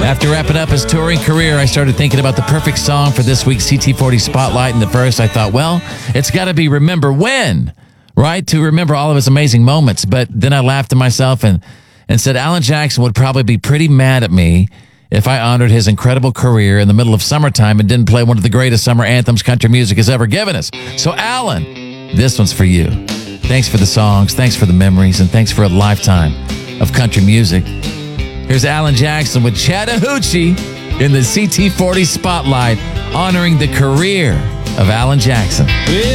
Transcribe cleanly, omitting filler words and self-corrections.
After wrapping up his touring career, I started thinking about the perfect song for this week's CT40 Spotlight. And at first I thought, well, it's got to be Remember When, right? To remember all of his amazing moments. But then I laughed to myself and said Alan Jackson would probably be pretty mad at me if I honored his incredible career in the middle of summertime and didn't play one of the greatest summer anthems country music has ever given us. So, Alan, this one's for you. Thanks for the songs, thanks for the memories, and thanks for a lifetime of country music. Here's Alan Jackson with Chattahoochee in the CT40 Spotlight, honoring the career of Alan Jackson.